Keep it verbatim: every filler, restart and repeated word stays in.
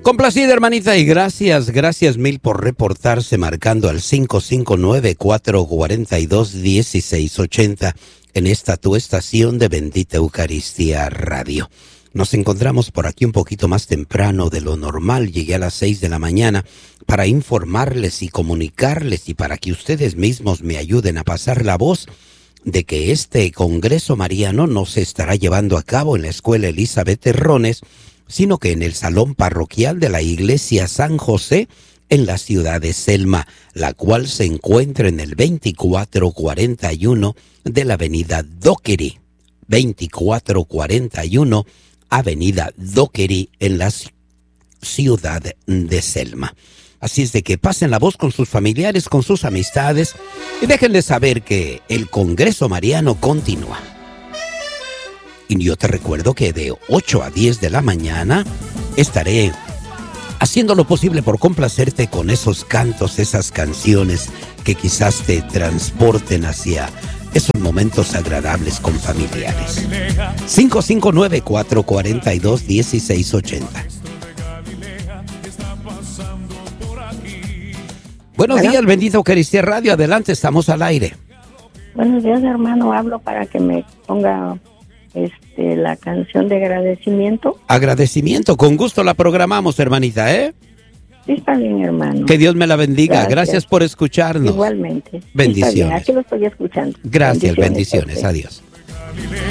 Complacida, hermanita, y gracias, gracias mil por reportarse marcando al cinco cinco nueve, cuatro cuatro dos, uno seis ocho cero en esta tu estación de Bendita Eucaristía Radio. Nos encontramos por aquí un poquito más temprano de lo normal. Llegué a las seis de la mañana para informarles y comunicarles y para que ustedes mismos me ayuden a pasar la voz de que este Congreso Mariano no se estará llevando a cabo en la Escuela Elizabeth Terrones, sino que en el Salón Parroquial de la Iglesia San José en la ciudad de Selma, la cual se encuentra en el veinticuatro cuarenta y uno de la avenida Dockery. veinticuatro cuarenta y uno Avenida Dockery en la ciudad de Selma. Así es de que pasen la voz con sus familiares, con sus amistades y déjenles saber que el Congreso Mariano continúa. Y yo te recuerdo que de ocho a diez de la mañana estaré haciendo lo posible por complacerte con esos cantos, esas canciones que quizás te transporten hacia esos momentos agradables con familiares. cinco cinco nueve, cuatro cuatro dos, uno seis ocho cero. Buenos ¿Bueno? días, Bendita Eucaristía Radio. Adelante, estamos al aire. Buenos días, hermano. Hablo para que me ponga este, la canción de agradecimiento. Agradecimiento, con gusto la programamos, hermanita, ¿eh? Sí, está bien, hermano. Que Dios me la bendiga. Gracias, Gracias por escucharnos. Igualmente. Bendiciones. Sí, está bien. Aquí lo estoy escuchando. Gracias, bendiciones. bendiciones. Adiós.